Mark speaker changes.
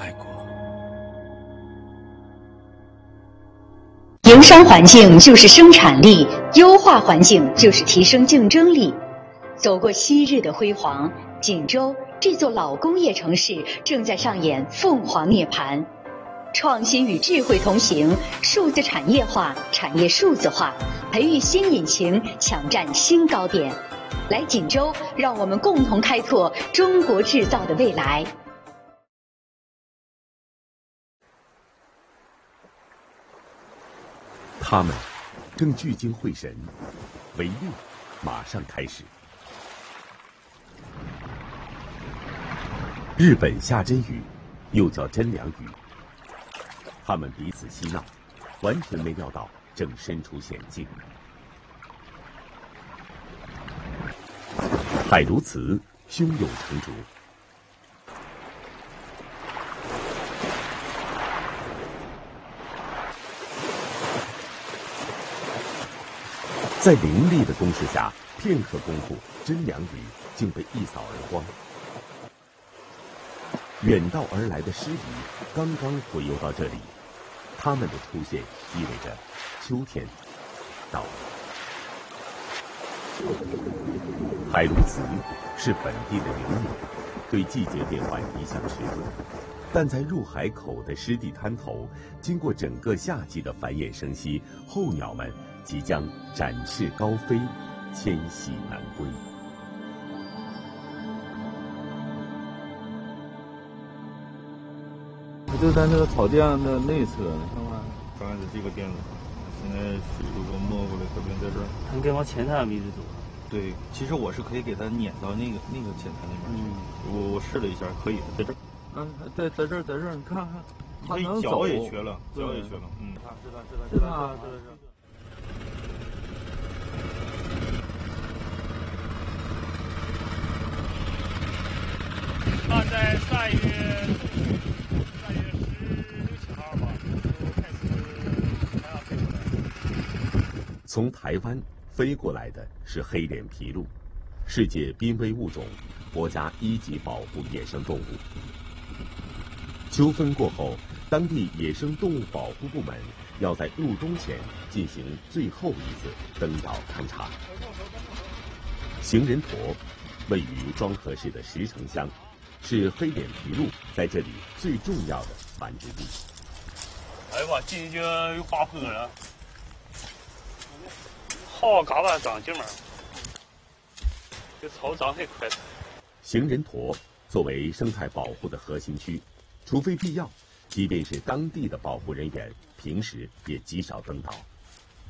Speaker 1: 爱过。
Speaker 2: 营商环境就是生产力，优化环境就是提升竞争力。走过昔日的辉煌，锦州这座老工业城市正在上演凤凰涅槃。创新与智慧同行，数字产业化、产业数字化，培育新引擎，抢占新高点。来锦州，让我们共同开拓中国制造的未来。
Speaker 3: 他们正聚精会神，围猎马上开始。日本下真鱼，又叫真良鱼。他们彼此嬉闹，完全没料到正身处险境。海如瓷，胸有成竹。在凌厉的攻势下，片刻功夫，真良鱼竟被一扫而光。远道而来的狮鱼刚刚回游到这里，它们的出现意味着秋天到了。海如瓷是本地的灵鸟，对季节变换一向迟钝，但在入海口的湿地滩头，经过整个夏季的繁衍生息，候鸟们即将展翅高飞，迁徙南归。
Speaker 4: 就咱这个草甸的内侧，你看看，
Speaker 5: 刚开始这个垫子，现在水如果没过来，可能在这儿。
Speaker 6: 他们该往前台一直走。
Speaker 5: 对，其实我是可以给它撵到那个前台那边去。我试了一下，可以的，在这儿。
Speaker 4: 在这儿，你看看，它能走。
Speaker 5: 脚也瘸了，脚也瘸了。
Speaker 4: 是它。
Speaker 7: 那在3月16、17号吧，就开始太阳飞过来。
Speaker 3: 从台湾飞过来的是黑脸琵鹭，世界濒危物种，国家1级保护野生动物。秋分过后，当地野生动物保护部门要在入冬前进行最后一次登岛勘察。行人驼位于庄河市的石城乡，是黑脸琵鹭在这里最重要的繁殖地。
Speaker 7: 哎呀妈，进去就有爬坡了，好嘎巴长劲儿，这草长太快了。
Speaker 3: 行人驼作为生态保护的核心区，除非必要，即便是当地的保护人员，平时也极少登岛。